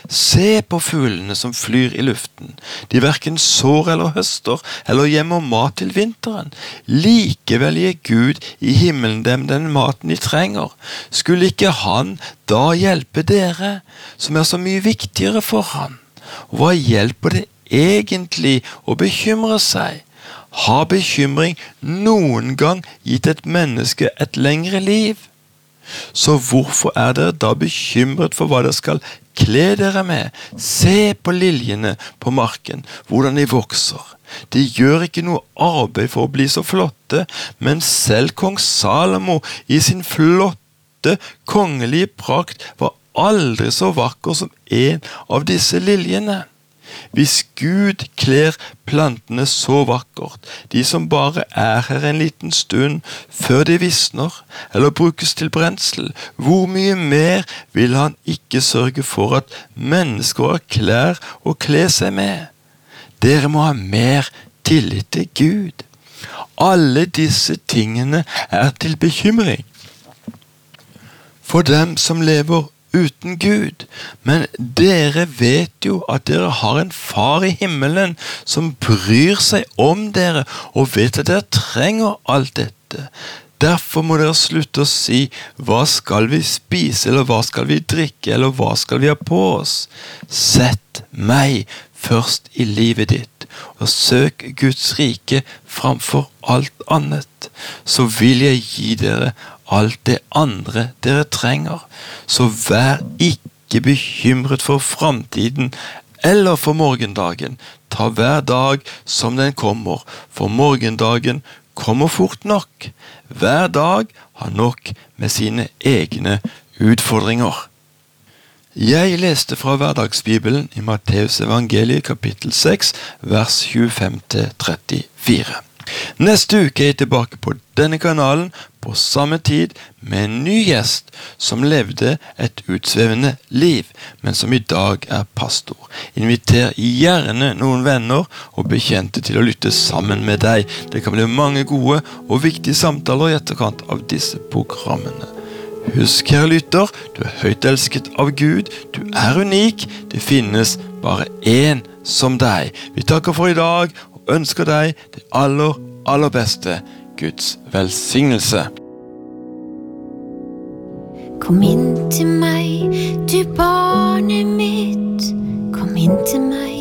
Se på fuglene som flyr i luften. De hverken sår eller høster, eller gjemmer mat til vinteren. Likevel gir Gud i himmelen dem den maten de trenger. Skulle ikke han da hjelpe dere, som så mye viktigere for han? Og hva hjelper det egentlig å bekymre seg? Har bekymring noen gang gitt et menneske et lengre liv? Så hvorfor dere da bekymret for hva dere skal kle dere med? Se på liljene på marken, hvordan de vokser. De gjør ikke noe arbeid for å bli så flotte, men selv kong Salomo i sin flotte, kongelige prakt var aldri så vakker som en av disse liljene. Hvis Gud kler plantene så vakkert, de som bare her en liten stund før de visner, eller brukes til brensel, hvor mye mer vil han ikke sørge for at mennesker har klær å kle seg med? Dere må ha mer tillit til Gud. Alle disse tingene til bekymring for dem som lever uten Gud, men dere vet jo at dere har en far i himmelen som bryr seg om dere og vet at dere trenger alt dette. Derfor må dere slutte å si, hva skal vi spise, eller hva skal vi drikke, eller hva skal vi ha på oss? Sett meg først i livet ditt, og søk Guds rike framfor alt annet, så vil jeg gi dere alt det andre dere trenger. Så vær ikke bekymret for framtiden eller for morgendagen. Ta hver dag som den kommer, for morgendagen kommer fort nok. Hver dag har nok med sine egne utfordringer. Jeg leste fra hverdagsbibelen i Matteus evangeliet kapittel 6, vers 25-34. Neste uke jeg tilbake på denne kanalen på samme tid med en ny gjest som levde et utsvevende liv, men som i dag pastor. Inviter gjerne noen venner og bekjente til å lytte sammen med deg. Det kan bli mange gode og viktige samtaler i etterkant av disse programmene. Husk, kjære lytter, du høyt elsket av Gud, du unik, det finnes bare én som deg. Vi takker for i dag, ønsker deg det aller, aller beste. Guds velsignelse. Kom inn til meg, du barnet mitt. Kom inn til meg.